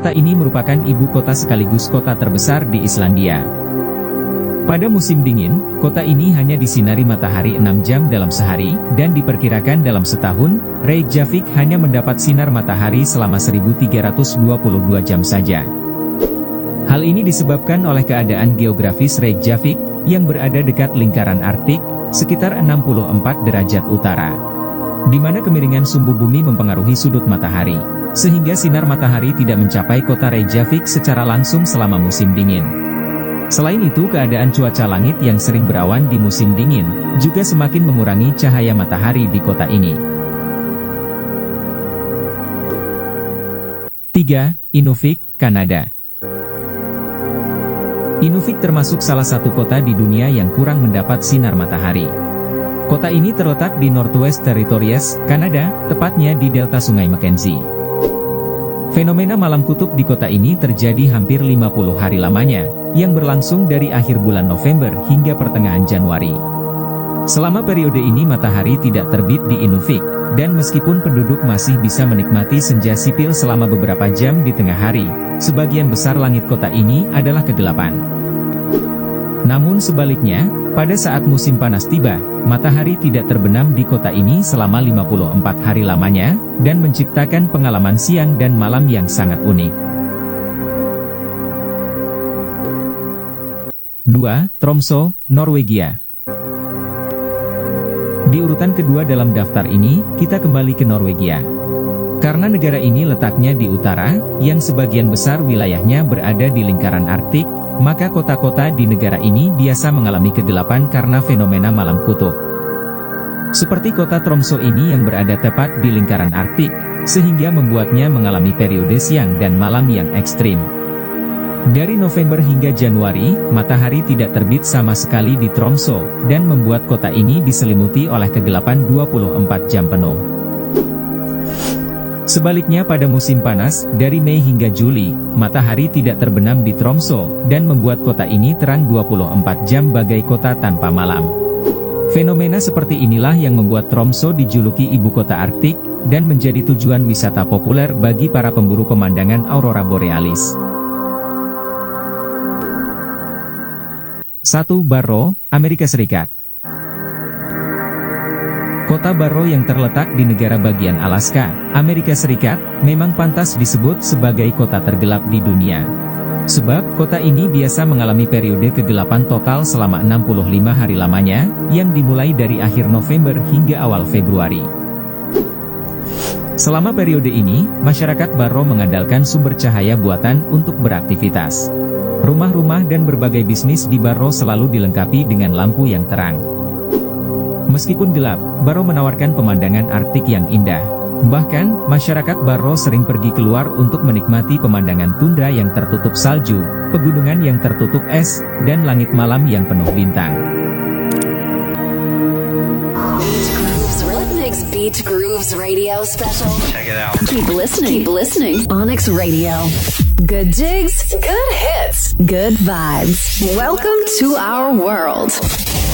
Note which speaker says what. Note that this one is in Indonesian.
Speaker 1: Kota ini merupakan ibu kota sekaligus kota terbesar di Islandia. Pada musim dingin, kota ini hanya disinari matahari 6 jam dalam sehari, dan diperkirakan dalam setahun, Reykjavik hanya mendapat sinar matahari selama 1322 jam saja. Hal ini disebabkan oleh keadaan geografis Reykjavik, yang berada dekat lingkaran Arktik, sekitar 64 derajat utara, di mana kemiringan sumbu bumi mempengaruhi sudut matahari, sehingga sinar matahari tidak mencapai kota Reykjavik secara langsung selama musim dingin. Selain itu, keadaan cuaca langit yang sering berawan di musim dingin, juga semakin mengurangi cahaya matahari di kota ini. 3. Inuvik, Kanada. Inuvik termasuk salah satu kota di dunia yang kurang mendapat sinar matahari. Kota ini terletak di Northwest Territories, Kanada, tepatnya di delta Sungai Mackenzie. Fenomena malam kutub di kota ini terjadi hampir 50 hari lamanya, yang berlangsung dari akhir bulan November hingga pertengahan Januari. Selama periode ini matahari tidak terbit di Inuvik, dan meskipun penduduk masih bisa menikmati senja sipil selama beberapa jam di tengah hari, sebagian besar langit kota ini adalah kegelapan. Namun sebaliknya, pada saat musim panas tiba, matahari tidak terbenam di kota ini selama 54 hari lamanya, dan menciptakan pengalaman siang dan malam yang sangat unik. 2. Tromsø, Norwegia. Di urutan kedua dalam daftar ini, kita kembali ke Norwegia. Karena negara ini letaknya di utara, yang sebagian besar wilayahnya berada di lingkaran Arktik, maka kota-kota di negara ini biasa mengalami kegelapan karena fenomena malam kutub. Seperti kota Tromsø ini yang berada tepat di lingkaran Arktik, sehingga membuatnya mengalami periode siang dan malam yang ekstrim. Dari November hingga Januari, matahari tidak terbit sama sekali di Tromsø, dan membuat kota ini diselimuti oleh kegelapan 24 jam penuh. Sebaliknya pada musim panas, dari Mei hingga Juli, matahari tidak terbenam di Tromsø, dan membuat kota ini terang 24 jam bagai kota tanpa malam. Fenomena seperti inilah yang membuat Tromsø dijuluki ibu kota Arktik, dan menjadi tujuan wisata populer bagi para pemburu pemandangan aurora borealis. 1. Barrow, Amerika Serikat. Kota Barrow yang terletak di negara bagian Alaska, Amerika Serikat, memang pantas disebut sebagai kota tergelap di dunia. Sebab, kota ini biasa mengalami periode kegelapan total selama 65 hari lamanya, yang dimulai dari akhir November hingga awal Februari. Selama periode ini, masyarakat Barrow mengandalkan sumber cahaya buatan untuk beraktivitas. Rumah-rumah dan berbagai bisnis di Barrow selalu dilengkapi dengan lampu yang terang. Meskipun gelap, Barrow menawarkan pemandangan Arktik yang indah. Bahkan, masyarakat Barrow sering pergi keluar untuk menikmati pemandangan tundra yang tertutup salju, pegunungan yang tertutup es, dan langit malam yang penuh bintang.
Speaker 2: Beach Grooves Radio Special.
Speaker 3: Check it out.
Speaker 2: Keep listening. Onyx Radio. Good jigs, good hits, good vibes. Welcome to our world.